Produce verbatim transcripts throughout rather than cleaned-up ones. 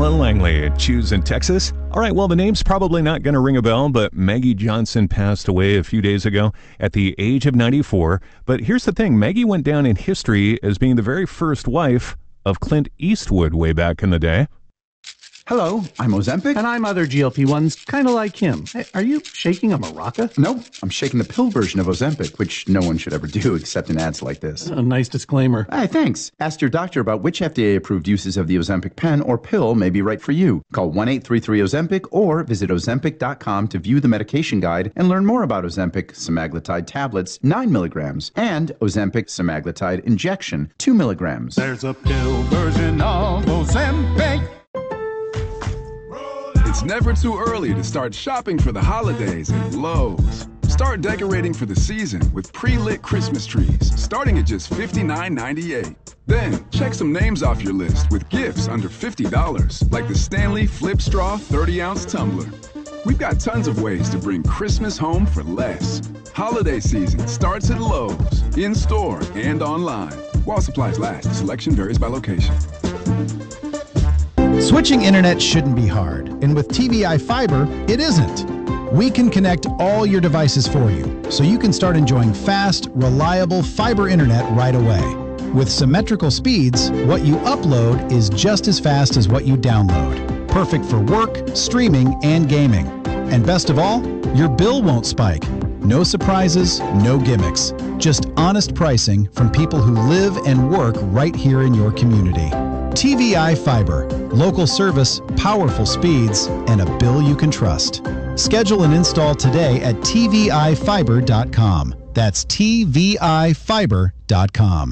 Ella Langley at Choose in Texas. All right, well, the name's probably not going to ring a bell, but Maggie Johnson passed away a few days ago at the age of ninety-four. But here's the thing. Maggie went down in history as being the very first wife of Clint Eastwood way back in the day. Hello, I'm Ozempic. And I'm other G L P ones, kind of like him. Hey, are you shaking a maraca? No, I'm shaking the pill version of Ozempic, which no one should ever do except in ads like this. A nice disclaimer. Hey, thanks. Ask your doctor about which F D A-approved uses of the Ozempic pen or pill may be right for you. Call one eight three three Ozempic or visit ozempic dot com to view the medication guide and learn more about Ozempic semaglutide tablets, nine milligrams, and Ozempic semaglutide injection, two milligrams. There's a pill version of Ozempic. It's never too early to start shopping for the holidays at Lowe's. Start decorating for the season with pre-lit Christmas trees, starting at just fifty-nine ninety-eight. Then, check some names off your list with gifts under fifty dollars, like the Stanley Flip Straw thirty ounce tumbler. We've got tons of ways to bring Christmas home for less. Holiday season starts at Lowe's, in-store and online. While supplies last, selection varies by location. Switching internet shouldn't be hard, and with T V I Fiber, it isn't. We can connect all your devices for you, so you can start enjoying fast, reliable fiber internet right away. With symmetrical speeds, what you upload is just as fast as what you download. Perfect for work, streaming, and gaming. And best of all, your bill won't spike. No surprises, no gimmicks. Just honest pricing from people who live and work right here in your community. T V I Fiber. Local service, powerful speeds, and a bill you can trust. Schedule an install today at T V I fiber dot com. That's T V I fiber dot com.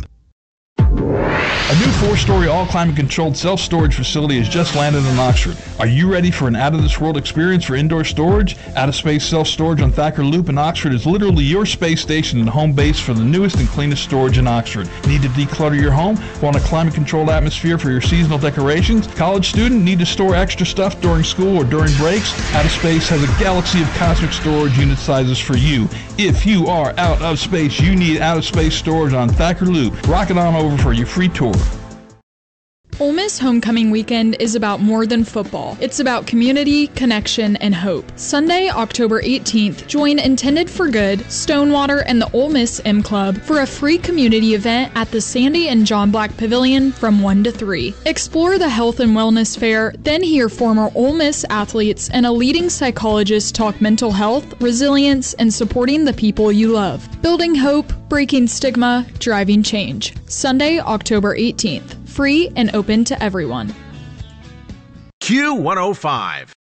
A new four-story, all-climate-controlled self-storage facility has just landed in Oxford. Are you ready for an out-of-this-world experience for indoor storage? Out-of-space self-storage on Thacker Loop in Oxford is literally your space station and home base for the newest and cleanest storage in Oxford. Need to declutter your home? Want a climate-controlled atmosphere for your seasonal decorations? College student? Need to store extra stuff during school or during breaks? Out-of-space has a galaxy of cosmic storage unit sizes for you. If you are out of space, you need out-of-space storage on Thacker Loop. Rock it on over for your free tour. Ole Miss Homecoming Weekend is about more than football. It's about community, connection, and hope. Sunday, October eighteenth, join Intended for Good, Stonewater, and the Ole Miss M Club for a free community event at the Sandy and John Black Pavilion from one to three. Explore the health and wellness fair, then hear former Ole Miss athletes and a leading psychologist talk mental health, resilience, and supporting the people you love. Building hope, breaking stigma, driving change. Sunday, October eighteenth. Free and open to everyone. Q one oh five.